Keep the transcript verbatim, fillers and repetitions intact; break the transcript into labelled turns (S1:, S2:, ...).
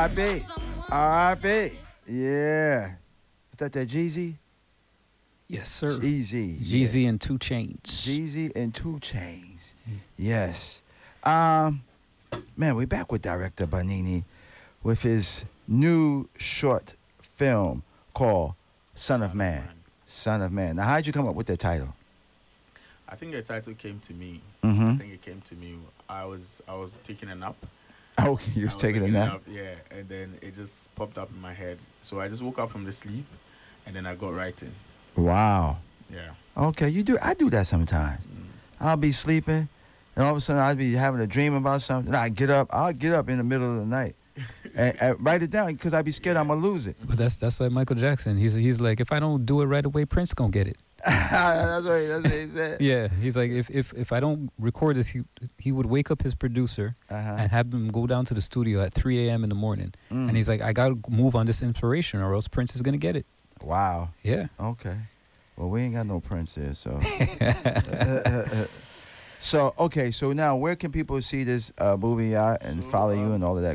S1: I P. R I P. Yeah. Is that that Jeezy?
S2: Yes, sir.
S1: Jeezy.
S2: Jeezy
S1: Yeah.
S2: and Two Chains.
S1: Jeezy and Two Chains. Yes. Um, man, we're back with director Banini with his new short film called Son, Son of Man. Man. Son of Man. Now, how'd you come up with that title?
S3: I think the title came to me.
S1: Mm-hmm.
S3: I think it came to me. I was I was taking a nap.
S1: Okay, you was, was taking a nap?
S3: nap? Yeah, and then it just popped up in my head. So I just woke up from the sleep, and then I got writing.
S1: Wow.
S3: Yeah.
S1: Okay, you do. I do that sometimes. Mm. I'll be sleeping, and all of a sudden I'll be having a dream about something. And I get up. I'll get up in the middle of the night and, and write it down because I'd be scared yeah. I'm gonna lose it.
S2: But that's that's like Michael Jackson. He's he's like, if I don't do it right away, Prince gonna get it.
S1: that's what he, that's what he said.
S2: Yeah, he's like, if if if I don't record this, he he would wake up his producer uh-huh. and have him go down to the studio at three a.m. in the morning, mm. and he's like, I gotta move on this inspiration, or else Prince is gonna get it.
S1: Wow.
S2: Yeah.
S1: Okay. Well, we ain't got no Prince here, so. So okay, so now where can people see this uh, movie at and so, follow you um, and all of that